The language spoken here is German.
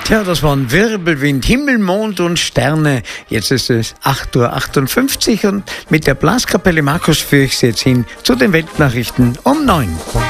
Tja, das waren Wirbelwind, Himmel, Mond und Sterne. Jetzt ist es 8:58 Uhr und mit der Blaskapelle Markus führe ich Sie jetzt hin zu den Weltnachrichten um 9 Uhr.